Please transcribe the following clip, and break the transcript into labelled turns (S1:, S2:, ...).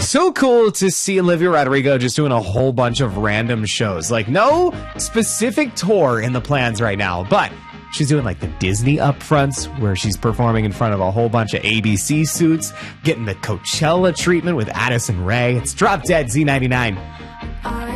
S1: so cool to see Olivia Rodrigo just doing a whole bunch of random shows. Like, no specific tour in the plans right now, but she's doing like the Disney upfronts where she's performing in front of a whole bunch of ABC suits, getting the Coachella treatment with Addison Rae. It's Drop Dead Z99.